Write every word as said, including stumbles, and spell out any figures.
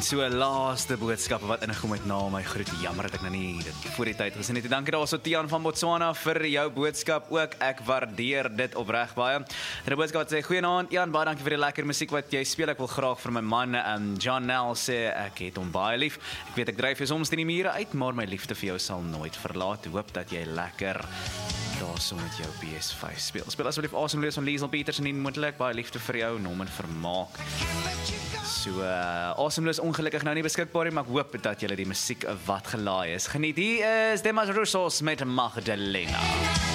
So laaste boodskappe wat ingekom het na my groet. Jammer dat ek nou nie dit voor die tyd gesien het. Dankie daarso Tiaan van Botswana vir jou boodskap ook. Ek waardeer dit opreg baie. En 'n boodskap wat sê goeienaand Jan, baie dankie vir die lekker musiek wat jy speel. Ek wil graag vir my man um, John Nell sê ek het hom baie lief. Ek weet ek dryf jou soms in die mure uit, maar my liefde vir jou sal nooit verlaat. Hoop dat jy lekker daarso met jou P S vyf speel. Speel asseblief Asemloos van Liesel Petersen en moontlik baie liefde vir jou, Norman Vermaak. So, uh, Asemloos ongelukkig nou nie beskikbaar nie, maar ek hoop dat julle die musiek wat gelaai is geniet. Hier is Demas Roussos met Magdalena.